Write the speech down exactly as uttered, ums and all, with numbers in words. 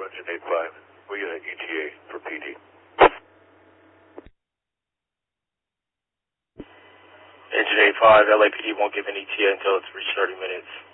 Engine eight five. We get an E T A for P D. Engine eight five, L A P D won't give an E T A until it's reached thirty minutes.